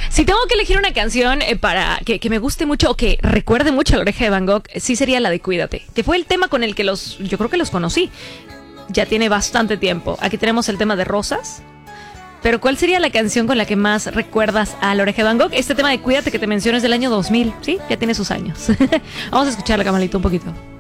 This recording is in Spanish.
Si tengo que elegir una canción para que me guste mucho o que recuerde mucho a La Oreja de Van Gogh, sí sería la de Cuídate, que fue el tema con el que yo creo que los conocí. Ya tiene bastante tiempo. Aquí tenemos el tema de Rosas. Pero ¿cuál sería la canción con la que más recuerdas a La Oreja de Van Gogh? Este tema de Cuídate que te menciono es del año 2000, ¿sí? Ya tiene sus años. Vamos a escucharla, Camalito, un poquito.